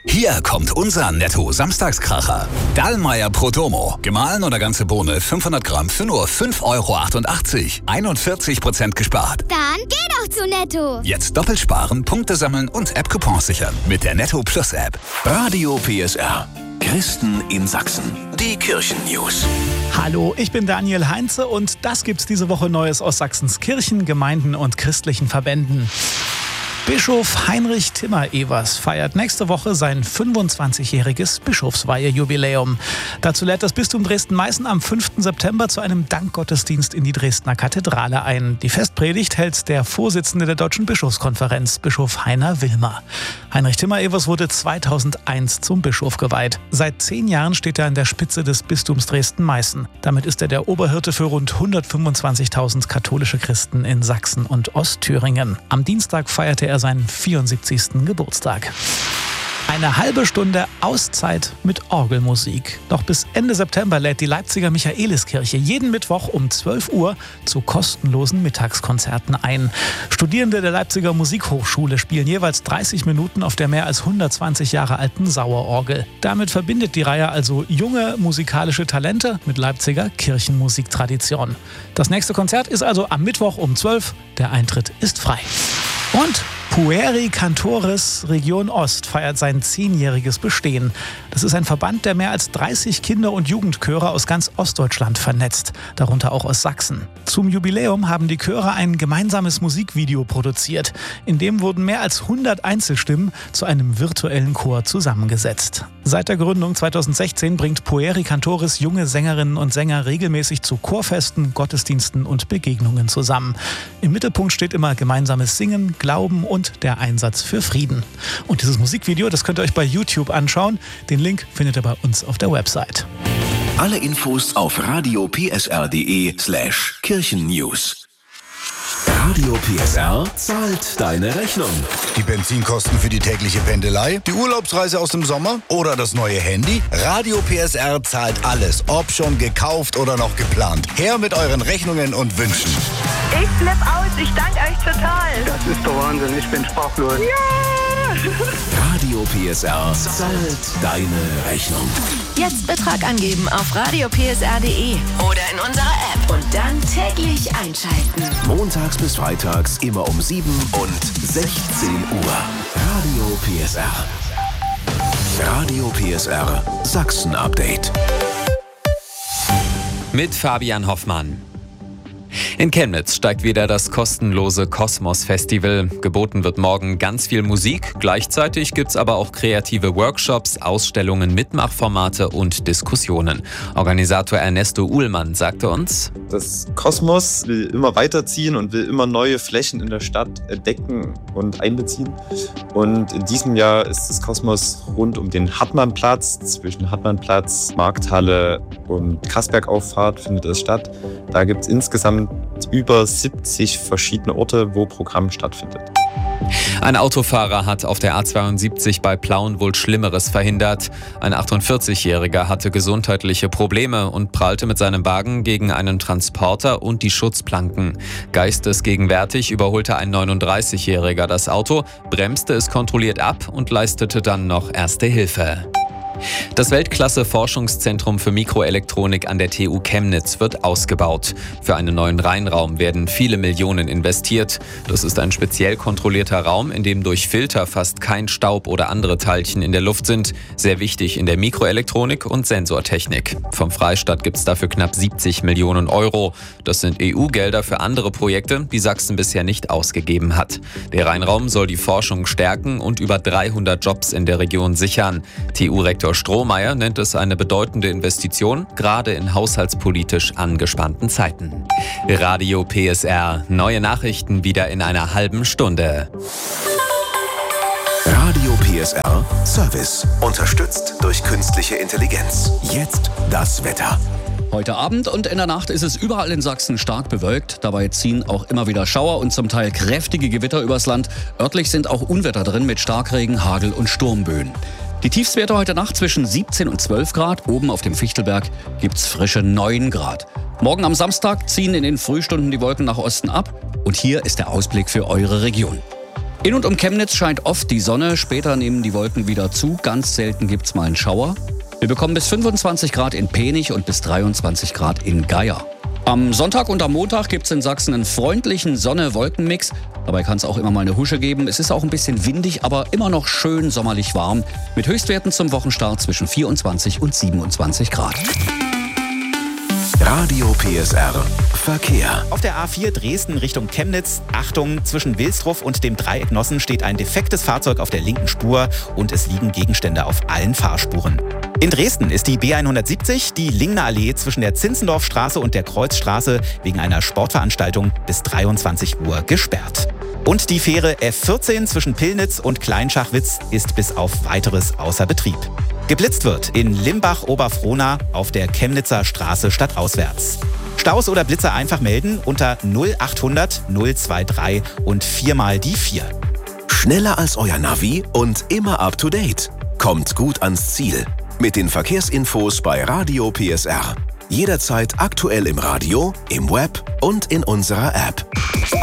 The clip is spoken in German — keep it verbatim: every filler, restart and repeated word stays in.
Hier kommt unser Netto-Samstagskracher. Dallmayr Protomo. Gemahlen oder ganze Bohne fünfhundert Gramm für nur fünf Euro achtundachtzig. einundvierzig Prozent gespart. Dann geh doch zu Netto. Jetzt doppelt sparen, Punkte sammeln und App-Coupons sichern. Mit der Netto Plus App. Radio P S R. Christen in Sachsen. Die Kirchen-News. Hallo, ich bin Daniel Heinze und das gibt's diese Woche Neues aus Sachsens Kirchen, Gemeinden und christlichen Verbänden. Bischof Heinrich Timmer-Evers feiert nächste Woche sein fünfundzwanzigjähriges Bischofsweihejubiläum. Dazu lädt das Bistum Dresden-Meißen am fünften September zu einem Dankgottesdienst in die Dresdner Kathedrale ein. Die Festpredigt hält der Vorsitzende der Deutschen Bischofskonferenz, Bischof Heiner Wilmer. Heinrich Timmer-Evers wurde zweitausendeins zum Bischof geweiht. Seit zehn Jahren steht er an der Spitze des Bistums Dresden-Meißen. Damit ist er der Oberhirte für rund hundertfünfundzwanzigtausend katholische Christen in Sachsen und Ostthüringen. Am Dienstag feierte er seinen vierundsiebzigsten Geburtstag. Eine halbe Stunde Auszeit mit Orgelmusik. Noch bis Ende September lädt die Leipziger Michaeliskirche jeden Mittwoch um zwölf Uhr zu kostenlosen Mittagskonzerten ein. Studierende der Leipziger Musikhochschule spielen jeweils dreißig Minuten auf der mehr als hundertzwanzig Jahre alten Sauerorgel. Damit verbindet die Reihe also junge musikalische Talente mit Leipziger Kirchenmusiktradition. Das nächste Konzert ist also am Mittwoch um zwölf. Der Eintritt ist frei. Und Pueri Cantores Region Ost feiert sein zehnjähriges Bestehen. Das ist ein Verband, der mehr als dreißig Kinder- und Jugendchöre aus ganz Ostdeutschland vernetzt, darunter auch aus Sachsen. Zum Jubiläum haben die Chöre ein gemeinsames Musikvideo produziert. In dem wurden mehr als hundert Einzelstimmen zu einem virtuellen Chor zusammengesetzt. Seit der Gründung zweitausendsechzehn bringt Pueri Cantores junge Sängerinnen und Sänger regelmäßig zu Chorfesten, Gottesdiensten und Begegnungen zusammen. Im Mittelpunkt steht immer gemeinsames Singen, Glauben und der Einsatz für Frieden. Und dieses Musikvideo, das könnt ihr euch bei YouTube anschauen. Den Link findet ihr bei uns auf der Website. Alle Infos auf radiopsr.de slash Kirchennews. Radio P S R zahlt deine Rechnung. Die Benzinkosten für die tägliche Pendelei, die Urlaubsreise aus dem Sommer oder das neue Handy? Radio P S R zahlt alles, ob schon gekauft oder noch geplant. Her mit euren Rechnungen und Wünschen. Ich flipp aus, ich danke euch total. Das ist der Wahnsinn, ich bin sprachlos. Ja! Radio P S R zahlt deine Rechnung. Jetzt Betrag angeben auf radio p s r punkt d e oder in unserer App und dann täglich einschalten. Montags bis freitags immer um sieben und sechzehn Uhr. Radio P S R. Radio P S R Sachsen Update. Mit Fabian Hoffmann. In Chemnitz steigt wieder das kostenlose Kosmos-Festival. Geboten wird morgen ganz viel Musik. Gleichzeitig gibt's aber auch kreative Workshops, Ausstellungen, Mitmachformate und Diskussionen. Organisator Ernesto Uhlmann sagte uns: Das Kosmos will immer weiterziehen und will immer neue Flächen in der Stadt entdecken und einbeziehen. Und in diesem Jahr ist das Kosmos rund um den Hartmannplatz, zwischen Hartmannplatz, Markthalle und Kassbergauffahrt findet es statt. Da gibt es insgesamt über siebzig verschiedene Orte, wo Programm stattfindet. Ein Autofahrer hat auf der A zweiundsiebzig bei Plauen wohl Schlimmeres verhindert. Ein achtundvierzigjähriger hatte gesundheitliche Probleme und prallte mit seinem Wagen gegen einen Transporter und die Schutzplanken. Geistesgegenwärtig überholte ein neununddreißigjähriger das Auto, bremste es kontrolliert ab und leistete dann noch Erste Hilfe. Das Weltklasse-Forschungszentrum für Mikroelektronik an der T U Chemnitz wird ausgebaut. Für einen neuen Reinraum werden viele Millionen investiert. Das ist ein speziell kontrollierter Raum, in dem durch Filter fast kein Staub oder andere Teilchen in der Luft sind. Sehr wichtig in der Mikroelektronik und Sensortechnik. Vom Freistaat gibt es dafür knapp siebzig Millionen Euro. Das sind E U-Gelder für andere Projekte, die Sachsen bisher nicht ausgegeben hat. Der Reinraum soll die Forschung stärken und über dreihundert Jobs in der Region sichern. T U-Rektor Strohmeier nennt es eine bedeutende Investition, gerade in haushaltspolitisch angespannten Zeiten. Radio P S R, neue Nachrichten wieder in einer halben Stunde. Radio P S R Service, unterstützt durch künstliche Intelligenz. Jetzt das Wetter. Heute Abend und in der Nacht ist es überall in Sachsen stark bewölkt. Dabei ziehen auch immer wieder Schauer und zum Teil kräftige Gewitter übers Land. Örtlich sind auch Unwetter drin mit Starkregen, Hagel und Sturmböen. Die Tiefstwerte heute Nacht zwischen siebzehn und zwölf Grad. Oben auf dem Fichtelberg gibt's frische neun Grad. Morgen am Samstag ziehen in den Frühstunden die Wolken nach Osten ab. Und hier ist der Ausblick für eure Region. In und um Chemnitz scheint oft die Sonne, später nehmen die Wolken wieder zu, ganz selten gibt's mal einen Schauer. Wir bekommen bis fünfundzwanzig Grad in Penich und bis dreiundzwanzig Grad in Geier. Am Sonntag und am Montag gibt's in Sachsen einen freundlichen Sonne-Wolken-Mix. Dabei kann es auch immer mal eine Husche geben. Es ist auch ein bisschen windig, aber immer noch schön sommerlich warm. Mit Höchstwerten zum Wochenstart zwischen vierundzwanzig und siebenundzwanzig Grad. Radio P S R Verkehr. Auf der A vier Dresden Richtung Chemnitz. Achtung, zwischen Wilsdruff und dem Dreieck Nossen steht ein defektes Fahrzeug auf der linken Spur und es liegen Gegenstände auf allen Fahrspuren. In Dresden ist die B hundertsiebzig, die Lingner Allee zwischen der Zinzendorfstraße und der Kreuzstraße wegen einer Sportveranstaltung bis dreiundzwanzig Uhr gesperrt. Und die Fähre F vierzehn zwischen Pillnitz und Kleinschachwitz ist bis auf Weiteres außer Betrieb. Geblitzt wird in Limbach-Oberfrohna auf der Chemnitzer Straße stadtauswärts. Staus oder Blitzer einfach melden unter null achthundert null dreiundzwanzig und viermal die vier. Schneller als euer Navi und immer up to date. Kommt gut ans Ziel. Mit den Verkehrsinfos bei Radio P S R. Jederzeit aktuell im Radio, im Web und in unserer App.